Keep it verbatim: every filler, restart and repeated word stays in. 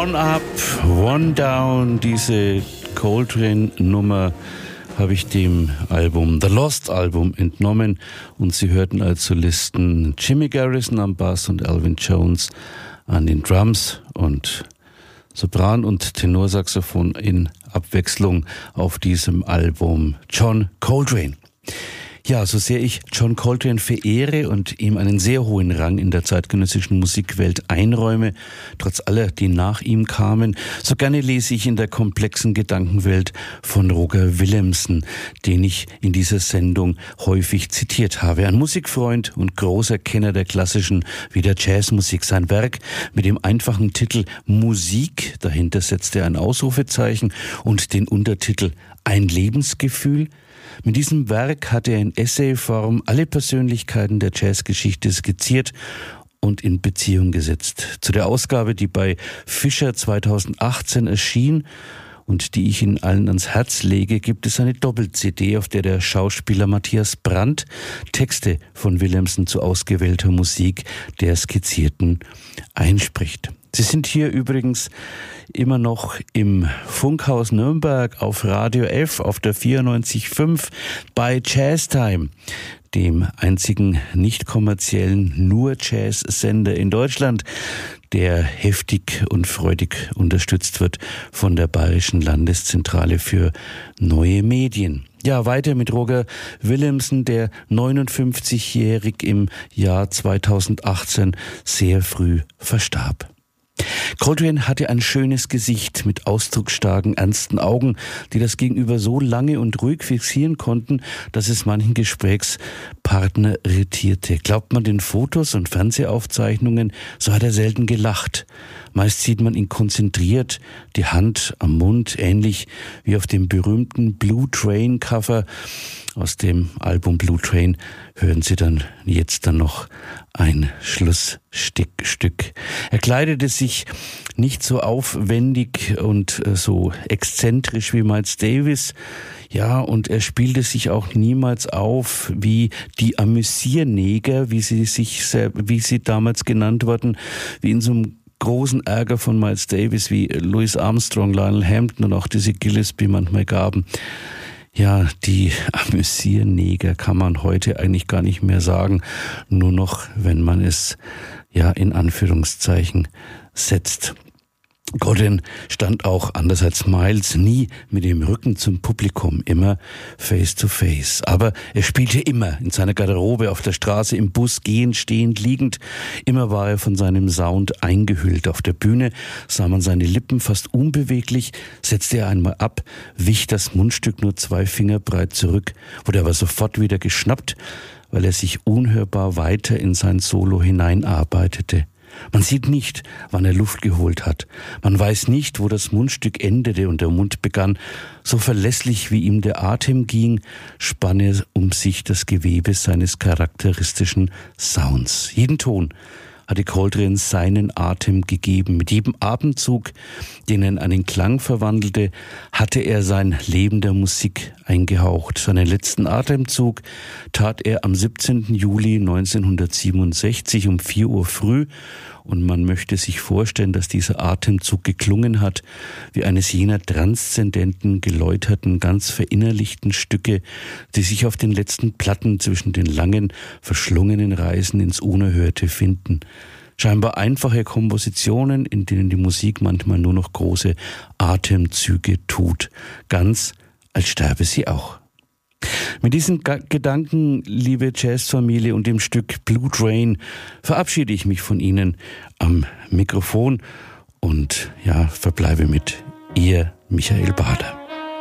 One Up, One Down, diese Coltrane-Nummer habe ich dem Album, The Lost Album, entnommen und Sie hörten als Solisten Jimmy Garrison am Bass und Elvin Jones an den Drums und Sopran- und Tenorsaxophon in Abwechslung auf diesem Album John Coltrane. Ja, so sehr ich John Coltrane verehre und ihm einen sehr hohen Rang in der zeitgenössischen Musikwelt einräume, trotz aller, die nach ihm kamen, so gerne lese ich in der komplexen Gedankenwelt von Roger Willemsen, den ich in dieser Sendung häufig zitiert habe. Ein Musikfreund und großer Kenner der klassischen wie der Jazzmusik. Sein Werk mit dem einfachen Titel Musik, dahinter setzt er ein Ausrufezeichen und den Untertitel Ein Lebensgefühl. Mit diesem Werk hat er in Essayform alle Persönlichkeiten der Jazzgeschichte skizziert und in Beziehung gesetzt. Zu der Ausgabe, die bei Fischer zweitausendachtzehn erschien und die ich Ihnen allen ans Herz lege, gibt es eine Doppel-C D, auf der der Schauspieler Matthias Brandt Texte von Willemsen zu ausgewählter Musik der Skizzierten einspricht. Sie sind hier übrigens immer noch im Funkhaus Nürnberg auf Radio F auf der vierundneunzig Komma fünf bei Jazztime, dem einzigen nicht kommerziellen nur Jazz-Sender in Deutschland, der heftig und freudig unterstützt wird von der Bayerischen Landeszentrale für neue Medien. Ja, weiter mit Roger Willemsen, der neunundfünfzigjährig im Jahr zweitausendachtzehn sehr früh verstarb. Coltrane hatte ein schönes Gesicht mit ausdrucksstarken, ernsten Augen, die das Gegenüber so lange und ruhig fixieren konnten, dass es manchen Gesprächspartner irritierte. Glaubt man den Fotos und Fernsehaufzeichnungen, so hat er selten gelacht. Meist sieht man ihn konzentriert, die Hand am Mund, ähnlich wie auf dem berühmten Blue Train Cover. Aus dem Album Blue Train hören Sie dann jetzt dann noch ein Schlussstück. Er kleidete sich nicht so aufwendig und so exzentrisch wie Miles Davis. Ja, und er spielte sich auch niemals auf wie die Amüsierneger, wie sie sich, wie sie damals genannt wurden, wie in so einem großen Ärger von Miles Davis, wie Louis Armstrong, Lionel Hampton und auch Dizzy Gillespie manchmal gaben. Ja, die Amüsierneger kann man heute eigentlich gar nicht mehr sagen, nur noch, wenn man es ja in Anführungszeichen setzt. Coltrane stand auch, anders als Miles, nie mit dem Rücken zum Publikum, immer face to face. Aber er spielte immer in seiner Garderobe, auf der Straße, im Bus, gehend, stehend, liegend. Immer war er von seinem Sound eingehüllt. Auf der Bühne sah man seine Lippen fast unbeweglich, setzte er einmal ab, wich das Mundstück nur zwei Finger breit zurück, wurde aber sofort wieder geschnappt, weil er sich unhörbar weiter in sein Solo hineinarbeitete. Man sieht nicht, wann er Luft geholt hat. Man weiß nicht, wo das Mundstück endete und der Mund begann. So verlässlich wie ihm der Atem ging, spann er um sich das Gewebe seines charakteristischen Sounds. Jeden Ton hatte Coltrane seinen Atem gegeben. Mit jedem Atemzug, den er in einen Klang verwandelte, hatte er sein Leben der Musik eingehaucht. Seinen letzten Atemzug tat er am siebzehnten Juli neunzehnhundertsiebenundsechzig um vier Uhr früh. Und man möchte sich vorstellen, dass dieser Atemzug geklungen hat wie eines jener transzendenten, geläuterten, ganz verinnerlichten Stücke, die sich auf den letzten Platten zwischen den langen, verschlungenen Reisen ins Unerhörte finden. Scheinbar einfache Kompositionen, in denen die Musik manchmal nur noch große Atemzüge tut, ganz als sterbe sie auch. Mit diesen Ga- Gedanken, liebe Jazzfamilie, und dem Stück Blue Train verabschiede ich mich von Ihnen am Mikrofon und ja, verbleibe mit Ihr Michael Bader.